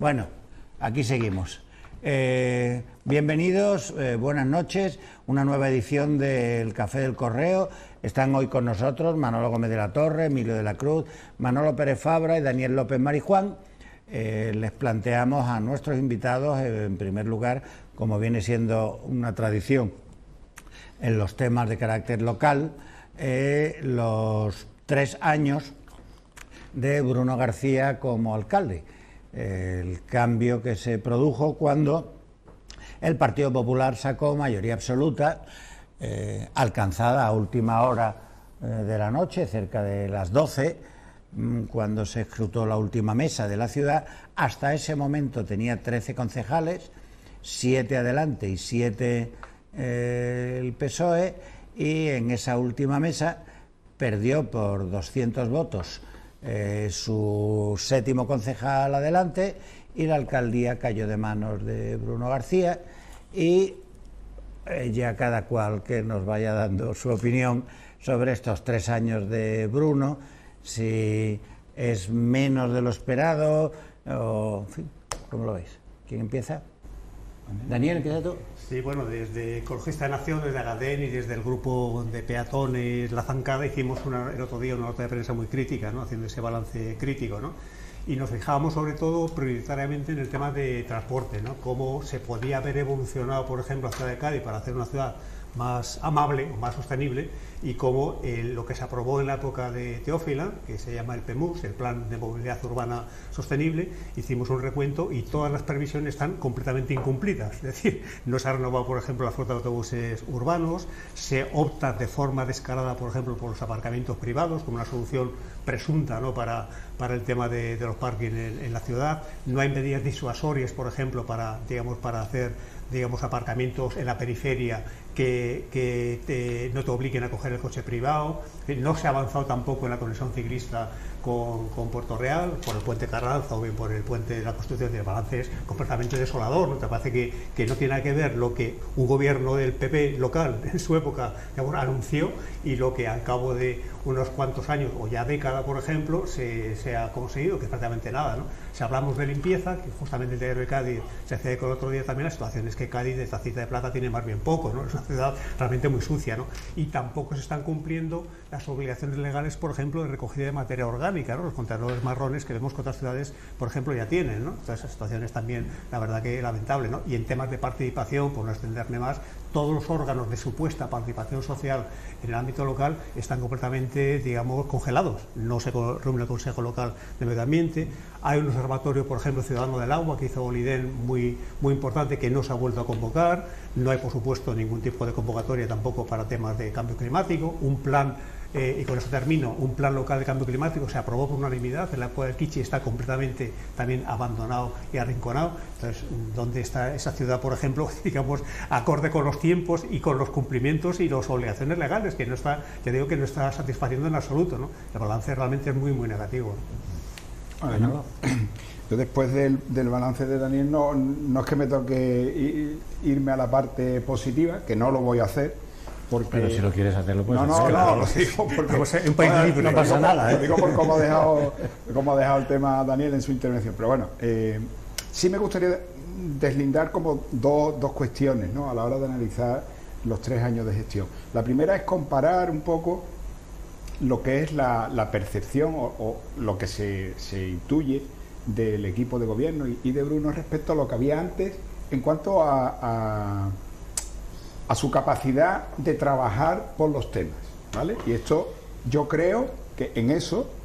Bueno, aquí seguimos. Bienvenidos, buenas noches, una nueva edición del Café del Correo. Están hoy con nosotros Manolo Gómez de la Torre, Emilio de la Cruz, Manolo Pérez Fabra y Daniel López Marijuán. Les planteamos a nuestros invitados, en primer lugar, como viene siendo una tradición en los temas de carácter local, los 3 años de Bruno García como alcalde. El cambio que se produjo cuando el Partido Popular sacó mayoría absoluta, alcanzada a última hora de la noche, cerca de las 12, cuando se escrutó la última mesa de la ciudad. Hasta ese momento tenía 13 concejales, 7 Adelante y 7 el PSOE, y en esa última mesa perdió por 200 votos su 7º concejal Adelante, y la alcaldía cayó de manos de Bruno García. Y ya cada cual que nos vaya dando su opinión sobre estos 3 años de Bruno, si es menos de lo esperado o, en fin, ¿cómo lo veis? ¿Quién empieza? Daniel, empieza tú. Sí, bueno, desde Ecologista de Nación, desde Agadén y desde el grupo de peatones La Zancada hicimos el otro día una nota de prensa muy crítica, ¿no?, haciendo ese balance crítico, ¿no? Y nos fijábamos sobre todo prioritariamente en el tema de transporte, ¿no? Cómo se podía haber evolucionado, por ejemplo, la ciudad de Cádiz para hacer una ciudad más amable o más sostenible, y cómo lo que se aprobó en la época de Teófila, que se llama el PEMUS, el Plan de Movilidad Urbana Sostenible, hicimos un recuento y todas las previsiones están completamente incumplidas. Es decir, no se ha renovado, por ejemplo, la flota de autobuses urbanos, se opta de forma descarada, por ejemplo, por los aparcamientos privados como una solución presunta, ¿no?, para el tema de los parkings en la ciudad. No hay medidas disuasorias, por ejemplo, para hacer aparcamientos en la periferia que no te obliguen a coger el coche privado. No se ha avanzado tampoco en la conexión ciclista con Puerto Real, por el puente Carranza o bien por el puente de la Constitución. De balance es completamente desolador, ¿no? Te parece que no tiene nada que ver lo que un gobierno del PP local en su época anunció y lo que al cabo de unos cuantos años o ya década, por ejemplo, se ha conseguido, que es prácticamente nada, ¿no? Si hablamos de limpieza, que justamente el diario de Cádiz se accede con el otro día también, la situación es que Cádiz de Tacita de Plata tiene más bien poco, ¿no? Es una ciudad realmente muy sucia, ¿no? Y tampoco se están cumpliendo las obligaciones legales, por ejemplo, de recogida de materia orgánica, ¿no? Los contenedores marrones que vemos que otras ciudades, por ejemplo, ya tienen, ¿no? Entonces, esas situaciones también, la verdad que lamentable, ¿no? Y en temas de participación, por no extenderme más, todos los órganos de supuesta participación social en el ámbito local están completamente, digamos, congelados. No se reúne el Consejo Local de Medio Ambiente. Hay un observatorio, por ejemplo, ciudadano del agua, que hizo Oliden, muy importante, que no se ha vuelto a convocar. No hay, por supuesto, ningún tipo de convocatoria tampoco para temas de cambio climático. Un plan, y con eso termino, un plan local de cambio climático se aprobó por unanimidad. El agua del Kichi está completamente también abandonado y arrinconado. Entonces, ¿dónde está esa ciudad, por ejemplo, digamos, acorde con los tiempos y con los cumplimientos y las obligaciones legales, que no está, ya digo, que no está satisfaciendo en absoluto, ¿no? El balance realmente es muy negativo, ¿no? Bueno, yo después del balance de Daniel no es que me toque irme a la parte positiva, que no lo voy a hacer, porque... Pero si lo quieres hacerlo, pues no, lo digo porque un país libre, no pasa nada, ¿eh? Lo digo por cómo ha dejado el tema Daniel en su intervención. Pero bueno, sí me gustaría deslindar como dos cuestiones, ¿no?, a la hora de analizar los 3 años de gestión. La primera es comparar un poco lo que es la percepción o lo que se intuye del equipo de gobierno y de Bruno respecto a lo que había antes en cuanto a su capacidad de trabajar por los temas, ¿vale? Y esto, yo creo que en eso